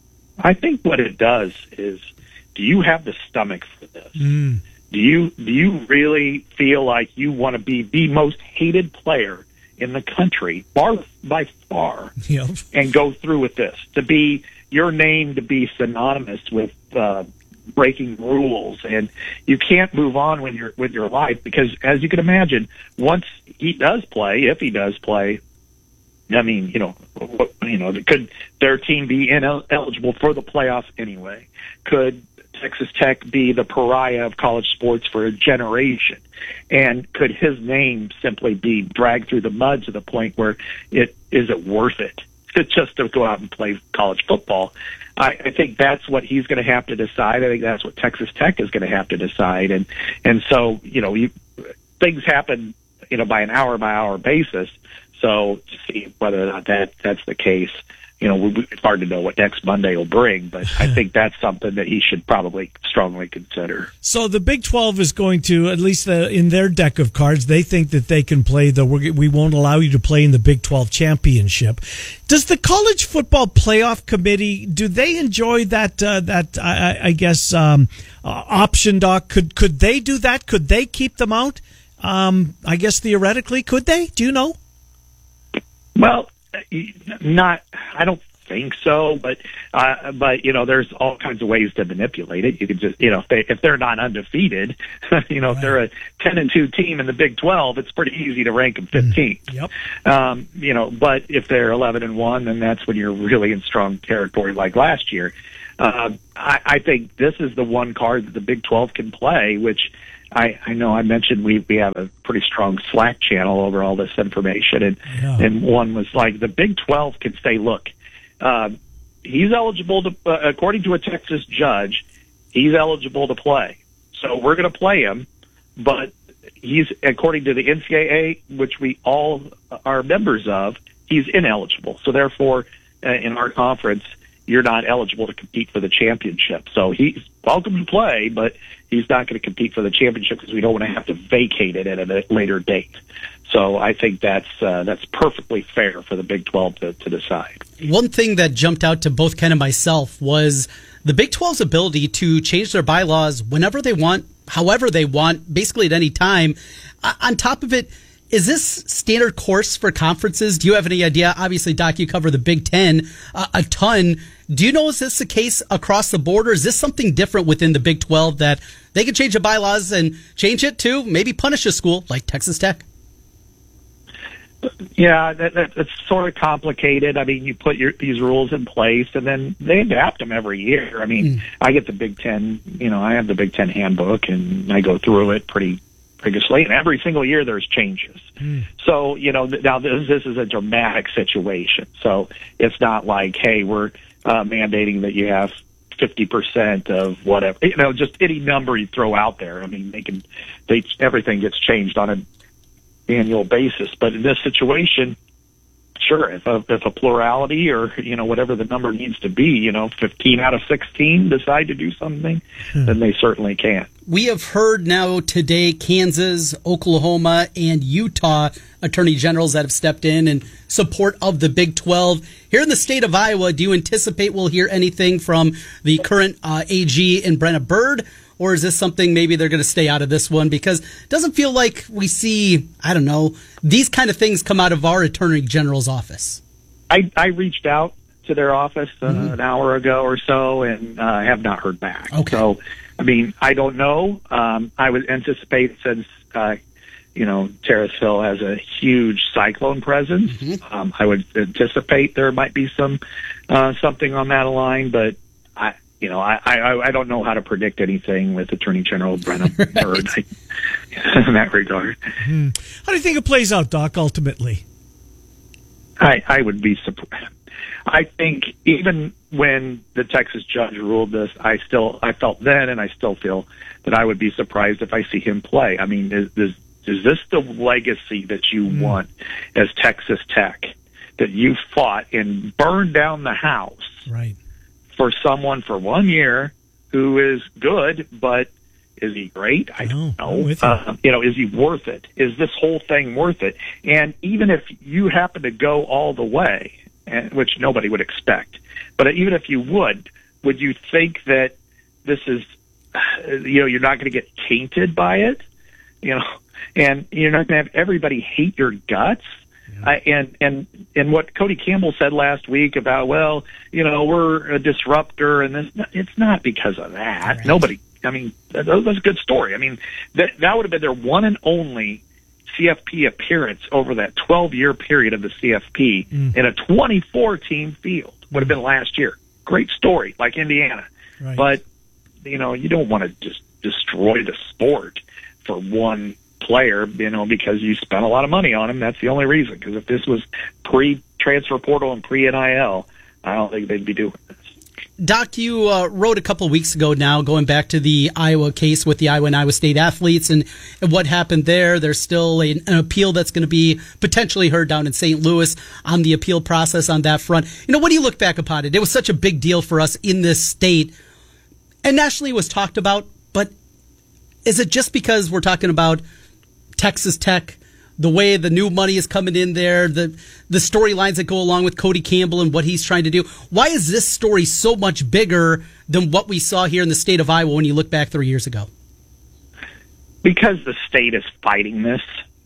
I think what it does is, do you have the stomach for this? Mm. Do you do you really feel like you want to be the most hated player in the country, bar, by far, yep. and go through with this? To be your name to be synonymous with uh, breaking rules, and you can't move on with your with your life because, as you can imagine, once he does play, if he does play. I mean, you know, what, you know, could their team be ineligible for the playoffs anyway? Could Texas Tech be the pariah of college sports for a generation? And could his name simply be dragged through the mud to the point where it isn't worth it to just to go out and play college football? I, I think that's what he's going to have to decide. I think that's what Texas Tech is going to have to decide. And and so, you know, you, things happen, you know, by an hour by hour basis. So to see whether or not that that's the case, you know, we, it's hard to know what next Monday will bring, but I think that's something that he should probably strongly consider. So the Big twelve is going to, at least the, in their deck of cards, they think that they can play the, we won't allow you to play in the Big twelve championship. Does the College Football Playoff Committee, do they enjoy that, uh, that I, I guess, um, uh, option, Doc? Could, could they do that? Could they keep them out? Um, I guess theoretically, could they? Do you know? Well, not. I don't think so, but uh, but you know, there's all kinds of ways to manipulate it. You could just, you know, if, they, if they're not undefeated, you know, right. if they're a ten and two team in the Big twelve, it's pretty easy to rank them fifteenth. Mm. Yep. Um, you know, but if they're eleven and one, then that's when you're really in strong territory, like last year. Uh, I, I think this is the one card that the Big twelve can play, which I, I know I mentioned we, we have a pretty strong Slack channel over all this information, and, yeah. and one was like, the Big twelve can say, look, uh, he's eligible to, uh, according to a Texas judge, he's eligible to play. So we're going to play him, but he's, according to the N C double A, which we all are members of, he's ineligible. So therefore, uh, in our conference, you're not eligible to compete for the championship. So he's welcome to play, but he's not going to compete for the championship because we don't want to have to vacate it at a later date. So I think that's uh, that's perfectly fair for the Big twelve to, to decide. One thing that jumped out to both Ken and myself was the Big twelve's ability to change their bylaws whenever they want, however they want, basically at any time. Uh, on top of it, is this standard course for conferences? Do you have any idea? Obviously, Doc, you cover the Big Ten uh, a ton. Do you know, is this the case across the board, or is this something different within the Big twelve that they can change the bylaws and change it to maybe punish a school like Texas Tech? Yeah, that, that, it's sort of complicated. I mean, you put your, these rules in place, and then they adapt them every year. I mean, mm. I get the Big Ten, you know, I have the Big Ten handbook, and I go through it pretty rigorously, and every single year there's changes. Mm. So, you know, now this, this is a dramatic situation. So it's not like, hey, we're uh, mandating that you have fifty percent of whatever, you know, just any number you throw out there. I mean, they can, they, everything gets changed on an annual basis. But in this situation, sure, if a, if a plurality or, you know, whatever the number needs to be, you know, fifteen out of sixteen decide to do something, hmm. then they certainly can. We have heard now today Kansas, Oklahoma, and Utah attorney generals that have stepped in in support of the Big twelve. Here in the state of Iowa, do you anticipate we'll hear anything from the current uh, A G in Brenna Bird? Or is this something maybe they're going to stay out of this one? Because it doesn't feel like we see, I don't know, these kind of things come out of our attorney general's office. I, I reached out to their office uh, mm-hmm. an hour ago or so, and I uh, have not heard back. Okay. So, I mean, I don't know. Um, I would anticipate, since, uh, you know, Terrace Hill has a huge cyclone presence, mm-hmm. um, I would anticipate there might be some uh, something on that line, but I... You know, I, I I don't know how to predict anything with Attorney General Brenna Bird in that regard. Hmm. How do you think it plays out, Doc, ultimately? I, I would be surprised. I think even when the Texas judge ruled this, I still I felt then, and I still feel that I would be surprised if I see him play. I mean, is is, is this the legacy that you hmm. want as Texas Tech, that you fought and burned down the house? Right. For someone for one year who is good, but is he great? I don't know. You. Uh, you know, is he worth it? Is this whole thing worth it? And even if you happen to go all the way, and, which nobody would expect, but even if you would, would you think that this is, you know, you're not going to get tainted by it? You know, and you're not going to have everybody hate your guts? Uh, and and and what Cody Campbell said last week about, well, you know, we're a disruptor, and this, it's not because of that. Right. Nobody, I mean, that, that's a good story. I mean, that that would have been their one and only C F P appearance over that twelve-year period of the C F P mm. in a twenty-four team field. Would have been last year. Great story, like Indiana. Right. But, you know, you don't want to just destroy the sport for one player, you know, because you spent a lot of money on him. That's the only reason. Because if this was pre-transfer portal and pre-N I L, I don't think they'd be doing this. Doc, you uh, wrote a couple of weeks ago now, going back to the Iowa case with the Iowa and Iowa State athletes and, and what happened there. There's still a, an appeal that's going to be potentially heard down in Saint Louis on the appeal process on that front. You know, when you look back upon it, it was such a big deal for us in this state, and nationally it was talked about, but is it just because we're talking about Texas Tech, the way the new money is coming in there, the the storylines that go along with Cody Campbell and what he's trying to do? Why is this story so much bigger than what we saw here in the state of Iowa when you look back three years ago? Because the state is fighting this.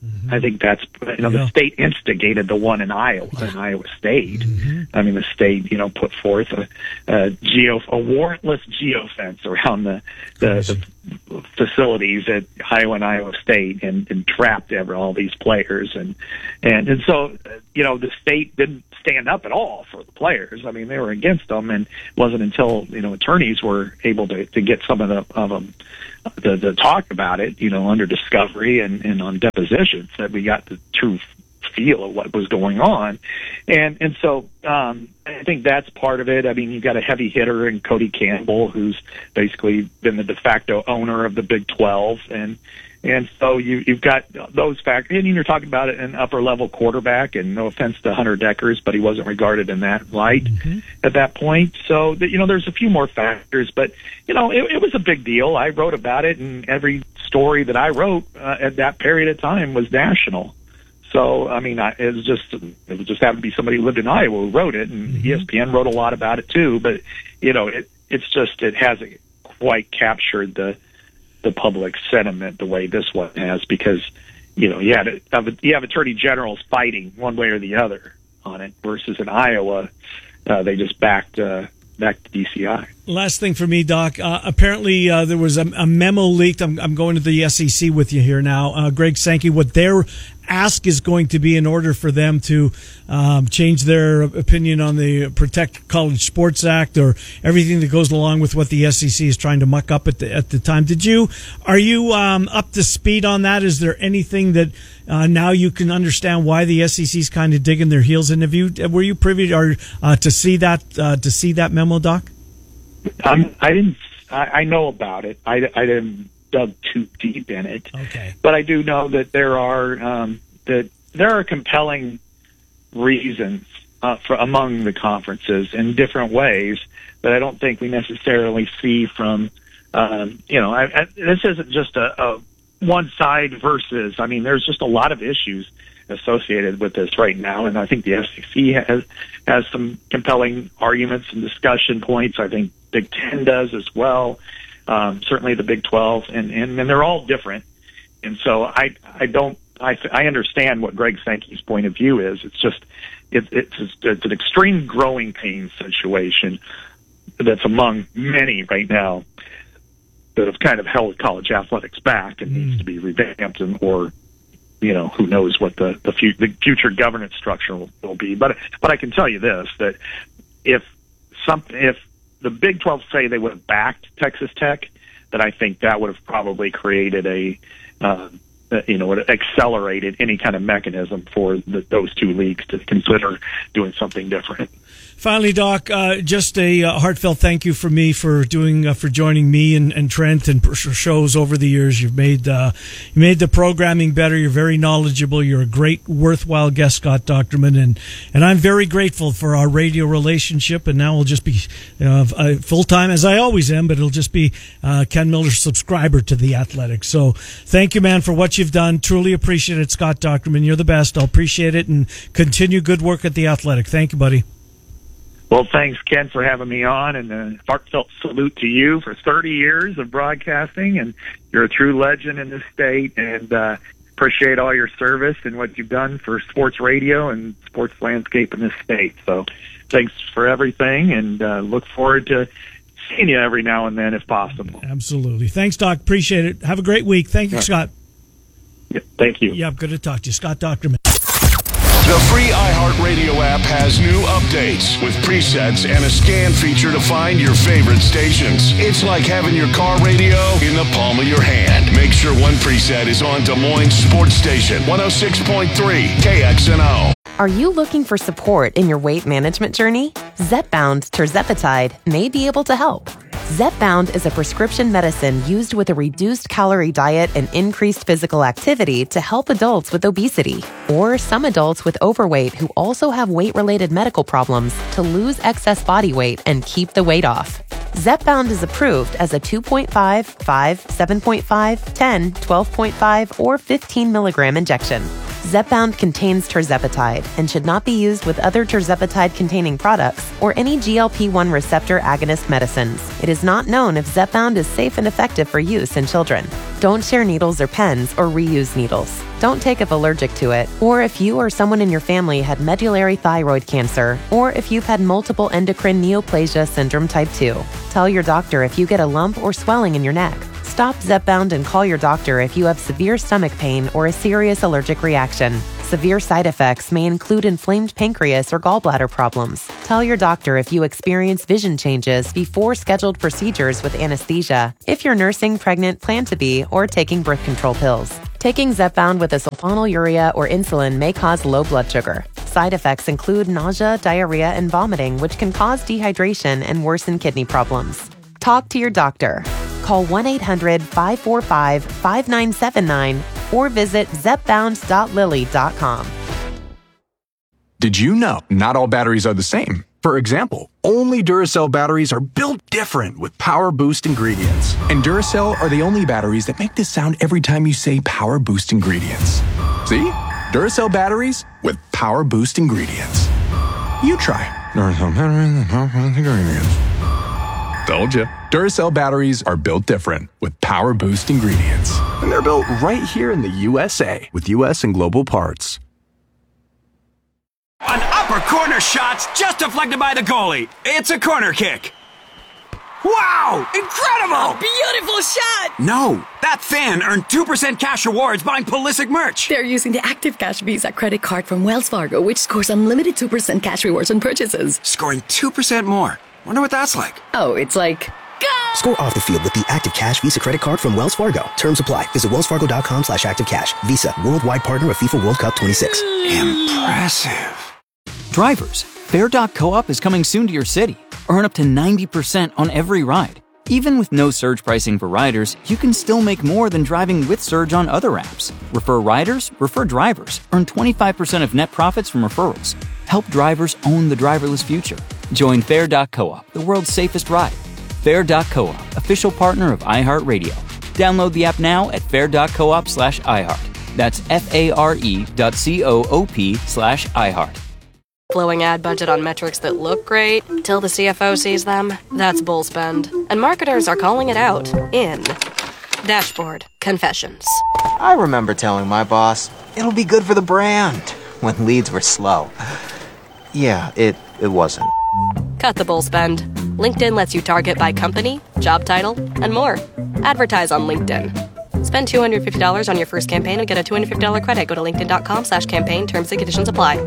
I think that's, you know, Yeah. the state instigated the one in Iowa, in Iowa State. Mm-hmm. I mean, the state, you know, put forth a, a geo, a warrantless geofence around the, the, the facilities at Iowa and Iowa State and, and trapped ever all these players. And, and, and so, you know, the state didn't stand up at all for the players. I mean, they were against them, and it wasn't until, you know, attorneys were able to, to get some of the, of them to, to talk about it, you know, under discovery and, and on depositions that we got the true feel of what was going on. And, and so, um, I think that's part of it. I mean, you've got a heavy hitter in Cody Campbell, who's basically been the de facto owner of the Big twelve. And, and so you, you've got those factors. And you're talking about an upper level quarterback, and no offense to Hunter Deckers, but he wasn't regarded in that light mm-hmm. at that point. So, you know, there's a few more factors, but, you know, it, it was a big deal. I wrote about it, and every story that I wrote uh, at that period of time was national. So, I mean, I, it was just, it was just happened to be somebody who lived in Iowa who wrote it, and mm-hmm. E S P N wrote a lot about it too, but, you know, it, it's just, it hasn't quite captured the, the public sentiment the way this one has, because, you know, you, had a, you have attorney generals fighting one way or the other on it, versus in Iowa, uh, they just backed, uh, back to D C I. Last thing for me, Doc. Uh, apparently, uh, there was a, a memo leaked. I'm, I'm going to the S E C with you here now. Uh, Greg Sankey, what their ask is going to be in order for them to um, change their opinion on the Protect College Sports Act, or everything that goes along with what the S E C is trying to muck up at the at the time. Did you are you um, up to speed on that? Is there anything that uh, now you can understand why the S E C is kind of digging their heels in? Have you were you privy to, or uh, to see that uh, to see that memo, Doc? Um, I didn't. I, I know about it. I, I didn't dug too deep in it. Okay. But I do know that there are um, that there are compelling reasons uh, for among the conferences in different ways that I don't think we necessarily see from. Um, you know, I, I, this isn't just a, a one side versus. I mean, there's just a lot of issues associated with this right now, and I think the S E C has has some compelling arguments and discussion points. I think Big Ten does as well. Um, certainly the Big twelve, and, and and they're all different. And so I I don't I I understand what Greg Sankey's point of view is. It's just it, it's it's an extreme growing pain situation that's among many right now that have kind of held college athletics back and mm. needs to be revamped, and or you know, who knows what the the, fu- the future governance structure will, will be. But but I can tell you this, that if something, if the Big twelve say they would have backed Texas Tech, then I think that would have probably created a, uh, you know, it accelerated any kind of mechanism for the, those two leagues to consider doing something different. Finally, Doc, uh, just a uh, heartfelt thank you for me for doing uh, for joining me and, and Trent and shows over the years. You've made uh, you made the programming better. You're very knowledgeable. You're a great, worthwhile guest, Scott Docterman, and and I'm very grateful for our radio relationship. And now we'll just be uh, full time, as I always am, but it'll just be uh, Ken Miller's subscriber to the Athletic. So thank you, man, for what you've done. Truly appreciate it, Scott Docterman. You're the best. I'll appreciate it, and continue good work at the Athletic. Thank you, buddy. Well, thanks, Ken, for having me on, and a heartfelt salute to you for thirty years of broadcasting, and you're a true legend in this state, and uh, appreciate all your service and what you've done for sports radio and sports landscape in this state. So thanks for everything, and uh, look forward to seeing you every now and then if possible. Absolutely. Thanks, Doc. Appreciate it. Have a great week. Thank you, yeah. Scott. Yeah, thank you. Yeah, good to talk to you. Scott Docterman. The free iHeartRadio app has new updates with presets and a scan feature to find your favorite stations. It's like having your car radio in the palm of your hand. Make sure one preset is on Des Moines Sports Station, one oh six point three K X N O. Are you looking for support in your weight management journey? Zepbound tirzepatide may be able to help. Zepbound is a prescription medicine used with a reduced calorie diet and increased physical activity to help adults with obesity, or some adults with overweight who also have weight-related medical problems to lose excess body weight and keep the weight off. Zepbound is approved as a two point five, five, seven point five, ten, twelve point five, or fifteen milligram injection. Zepbound contains tirzepatide and should not be used with other tirzepatide-containing products or any G L P one receptor agonist medicines. It is not known if Zepbound is safe and effective for use in children. Don't share needles or pens or reuse needles. Don't take if allergic to it, or if you or someone in your family had medullary thyroid cancer, or if you've had multiple endocrine neoplasia syndrome type two. Tell your doctor if you get a lump or swelling in your neck. Stop Zepbound and call your doctor if you have severe stomach pain or a serious allergic reaction. Severe side effects may include inflamed pancreas or gallbladder problems. Tell your doctor if you experience vision changes before scheduled procedures with anesthesia, if you're nursing, pregnant, plan to be, or taking birth control pills. Taking Zepbound with a sulfonylurea or insulin may cause low blood sugar. Side effects include nausea, diarrhea, and vomiting, which can cause dehydration and worsen kidney problems. Talk to your doctor. Call one eight hundred five four five five nine seven nine or visit zepbound dot lilly dot com. Did you know not all batteries are the same? For example, only Duracell batteries are built different with Power Boost ingredients. And Duracell are the only batteries that make this sound every time you say Power Boost ingredients. See? Duracell batteries with Power Boost ingredients. You try. Duracell batteries with Power Boost ingredients. Told you. Duracell batteries are built different with Power Boost ingredients. And they're built right here in the U S A with U S and global parts. An upper corner shot's just deflected by the goalie. It's a corner kick. Wow! Incredible! Beautiful shot! No, that fan earned two percent cash rewards buying Pulisic merch. They're using the Active Cash Visa credit card from Wells Fargo, which scores unlimited two percent cash rewards on purchases. Scoring two percent more. Wonder what that's like. Oh, it's like... Go! Score off the field with the Active Cash Visa credit card from Wells Fargo. Terms apply. Visit wellsfargo.com slash activecash. Visa, worldwide partner of FIFA World Cup twenty-six. Impressive. Drivers, Fair dot Co-op is coming soon to your city. Earn up to ninety percent on every ride. Even with no surge pricing for riders, you can still make more than driving with Surge on other apps. Refer riders, refer drivers. Earn twenty-five percent of net profits from referrals. Help drivers own the driverless future. Join Fair dot Co-op, the world's safest ride. Fair dot Co-op, official partner of iHeartRadio. Download the app now at fair.coop slash iHeart. That's F-A-R-E dot C-O-O-P slash iHeart. Blowing ad budget on metrics that look great till the C F O sees them. That's bull spend. And marketers are calling it out in Dashboard Confessions. I remember telling my boss, it'll be good for the brand, when leads were slow. Yeah, it, it wasn't. Cut the bull spend. LinkedIn lets you target by company, job title, and more. Advertise on LinkedIn. Spend two hundred fifty dollars on your first campaign and get a two hundred fifty dollars credit. Go to linkedin.com slash campaign. Terms and conditions apply.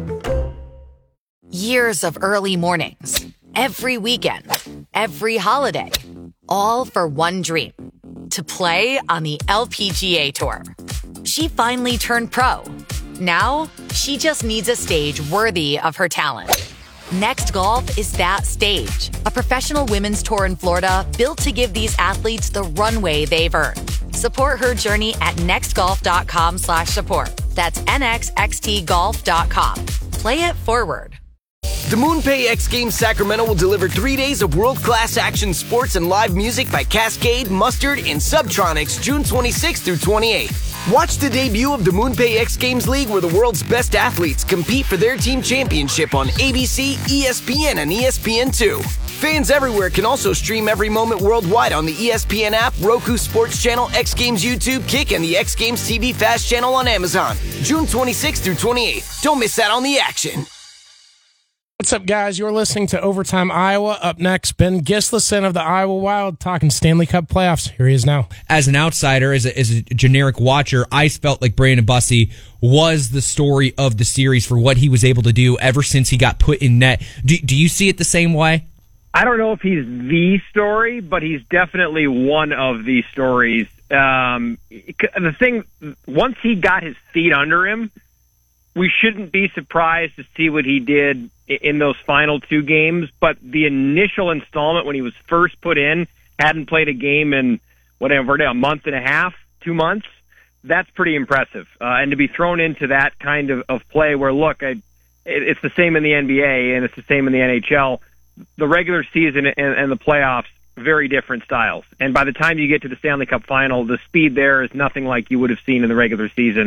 Years of early mornings, every weekend, every holiday, all for one dream, to play on the L P G A Tour. She finally turned pro. Now, she just needs a stage worthy of her talent. Next Golf is that stage, a professional women's tour in Florida built to give these athletes the runway they've earned. Support her journey at nextgolf.com slash support. That's N X X T golf dot com. Play it forward. The MoonPay X Games Sacramento will deliver three days of world-class action sports and live music by Cascade, Mustard, and Subtronics June twenty-sixth through twenty-eighth. Watch the debut of the MoonPay X Games League where the world's best athletes compete for their team championship on A B C, E S P N, and E S P N two. Fans everywhere can also stream every moment worldwide on the E S P N app, Roku Sports Channel, X Games YouTube, Kick, and the X Games T V Fast Channel on Amazon. June twenty-sixth through twenty-eighth. Don't miss out on the action. What's up, guys? You're listening to Overtime Iowa. Up next, Ben Gislason of the Iowa Wild talking Stanley Cup playoffs. Here he is now. As an outsider, as a, as a generic watcher, I felt like Brandon Bussi was the story of the series for what he was able to do ever since he got put in net. Do, do you see it the same way? I don't know if he's the story, but he's definitely one of the stories. Um, the thing, once he got his feet under him, we shouldn't be surprised to see what he did in those final two games. But the initial installment when he was first put in, hadn't played a game in whatever, a month and a half, two months, that's pretty impressive. Uh, and to be thrown into that kind of, of play where, look, I, it, it's the same in the N B A and it's the same in the N H L. The regular season and, and the playoffs, very different styles. And by the time you get to the Stanley Cup final, the speed there is nothing like you would have seen in the regular season.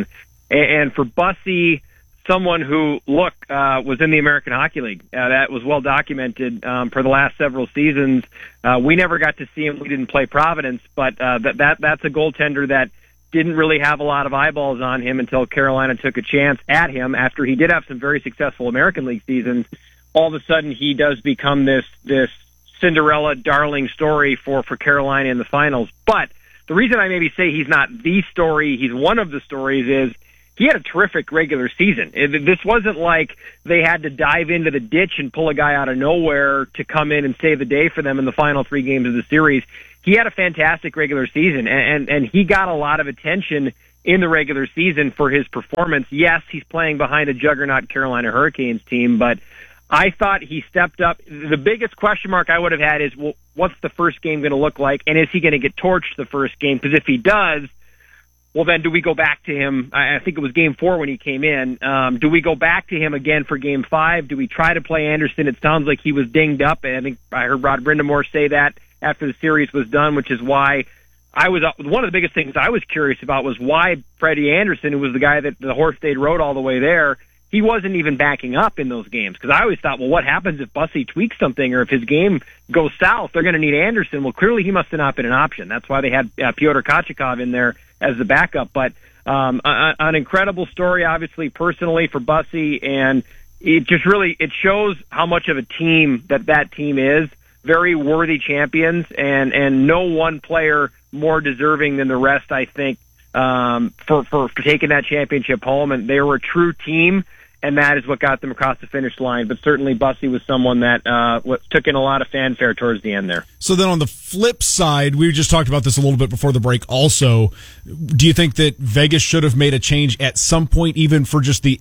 And, and for Bussy, someone who, look, uh, was in the American Hockey League. Uh, that was well documented um, for the last several seasons. Uh, we never got to see him. We didn't play Providence, but uh, that, that that's a goaltender that didn't really have a lot of eyeballs on him until Carolina took a chance at him after he did have some very successful American League seasons. All of a sudden, he does become this this Cinderella darling story for, for Carolina in the finals. But the reason I maybe say he's not the story, he's one of the stories, is he had a terrific regular season. It, this wasn't like they had to dive into the ditch and pull a guy out of nowhere to come in and save the day for them in the final three games of the series. He had a fantastic regular season, and, and, and he got a lot of attention in the regular season for his performance. Yes, he's playing behind a juggernaut Carolina Hurricanes team, but I thought he stepped up. The biggest question mark I would have had is, well, what's the first game going to look like, and is he going to get torched the first game? Because if he does, well, then do we go back to him? I think it was game four when he came in. Um, do we go back to him again for game five? Do we try to play Anderson? It sounds like he was dinged up, and I think I heard Rod Brindamore say that after the series was done, which is why I was one of the biggest things I was curious about was why Freddie Anderson, who was the guy that the horse stayed rode all the way there, he wasn't even backing up in those games. Because I always thought, well, what happens if Bussy tweaks something or if his game goes south? They're going to need Anderson. Well, clearly he must have not been an option. That's why they had uh, Pyotr Kochetkov in there as the backup. But um, a, an incredible story, obviously, personally for Bussy, and it just really it shows how much of a team that that team is. Very worthy champions, and, and no one player more deserving than the rest, I think, um, for, for, for taking that championship home. And they were a true team, and that is what got them across the finish line. But certainly Bussy was someone that uh, took in a lot of fanfare towards the end there. So then on the flip side, we just talked about this a little bit before the break also. Do you think that Vegas should have made a change at some point, even for just the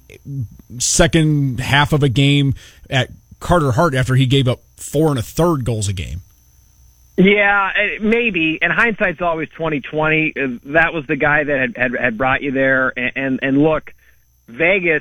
second half of a game at Carter Hart after he gave up four and a third goals a game? Yeah, maybe. And hindsight's always twenty twenty. That was the guy that had, had, had brought you there. And, and, and look, Vegas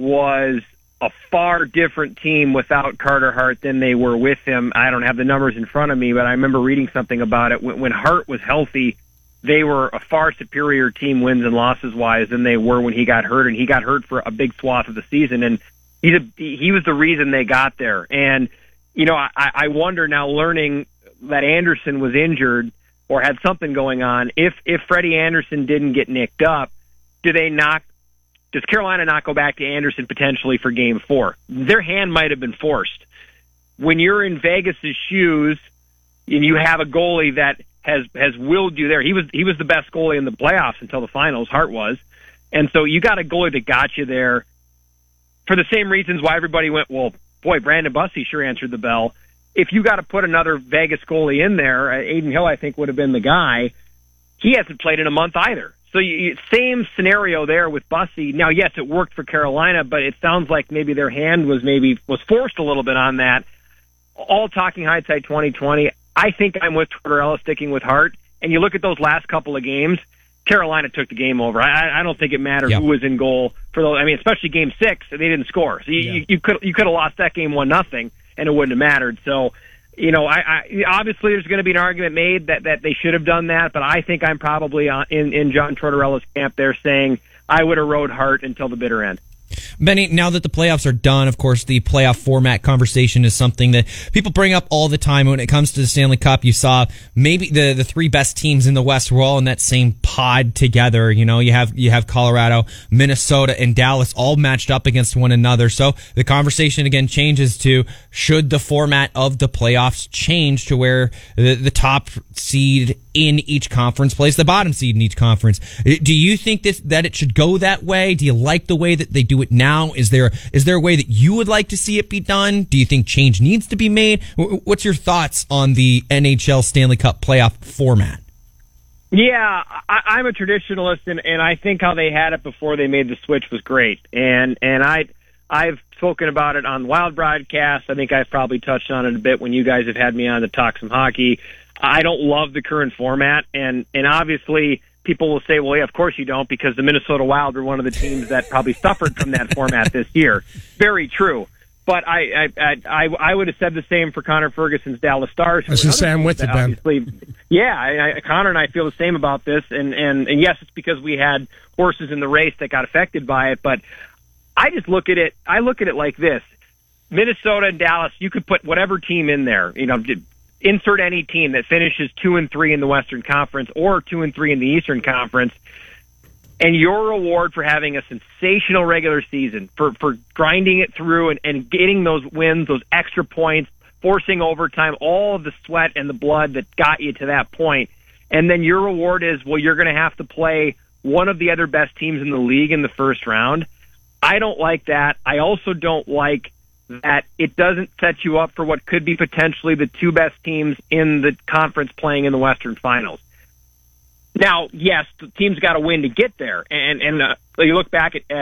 was a far different team without Carter Hart than they were with him. I don't have the numbers in front of me, but I remember reading something about it. When, when Hart was healthy, they were a far superior team wins and losses wise than they were when he got hurt. And he got hurt for a big swath of the season. And he's a, he was the reason they got there. And, you know, I, I wonder now, learning that Anderson was injured or had something going on, if, if Freddie Anderson didn't get nicked up, do they not, does Carolina not go back to Anderson potentially for game four? Their hand might have been forced. When you're in Vegas's shoes and you have a goalie that has, has willed you there, he was, he was the best goalie in the playoffs until the finals, Hart was. And so you got a goalie that got you there for the same reasons why everybody went, well, boy, Brandon Bussy sure answered the bell. If you got to put another Vegas goalie in there, uh, Aiden Hill, I think, would have been the guy. He hasn't played in a month either. So you, same scenario there with Bussy. Now, yes, it worked for Carolina, but it sounds like maybe their hand was maybe was forced a little bit on that. All talking hindsight twenty twenty. I think I'm with Tortorella sticking with Hart. And you look at those last couple of games, Carolina took the game over. I, I don't think it mattered yep. who was in goal for those. I mean, especially game six, they didn't score. So you, yeah. you, you could you could have lost that game one nothing, and it wouldn't have mattered. So, you know, I, I obviously there's going to be an argument made that, that they should have done that, but I think I'm probably on, in in John Tortorella's camp there, saying I would have rode Hart until the bitter end. Benny, now that the playoffs are done, of course, the playoff format conversation is something that people bring up all the time. When it comes to the Stanley Cup, you saw maybe the, the three best teams in the West were all in that same pod together. You know, you have you have Colorado, Minnesota, and Dallas all matched up against one another. So the conversation again changes to, should the format of the playoffs change to where the, the top seed in each conference plays the bottom seed in each conference? Do you think this, that it should go that way? Do you like the way that they do it now? Is there is there a way that you would like to see it be done? Do you think change needs to be made? What's your thoughts on the N H L Stanley Cup playoff format? Yeah, I, I'm a traditionalist, and, and I think how they had it before they made the switch was great. And and I I've spoken about it on Wild Broadcast. I think I've probably touched on it a bit when you guys have had me on to talk some hockey. I don't love the current format, and and obviously people will say, well, yeah, of course you don't, because the Minnesota Wild were one of the teams that probably suffered from that format this year. Very true. But I, I, I, I would have said the same for Connor Ferguson's Dallas Stars. I was going to say, I'm with you, Ben. Yeah, I, I, Connor and I feel the same about this. And, and, and yes, it's because we had horses in the race that got affected by it. But I just look at it, I look at it like this. Minnesota and Dallas, you could put whatever team in there, you know, insert any team that finishes two and three in the Western Conference or two and three in the Eastern Conference. And your reward for having a sensational regular season, for, for grinding it through and, and getting those wins, those extra points, forcing overtime, all of the sweat and the blood that got you to that point. And then your reward is, well, you're going to have to play one of the other best teams in the league in the first round. I don't like that. I also don't like that it doesn't set you up for what could be potentially the two best teams in the conference playing in the Western Finals. Now, yes, the team's got to win to get there. And, and uh, you look back at, at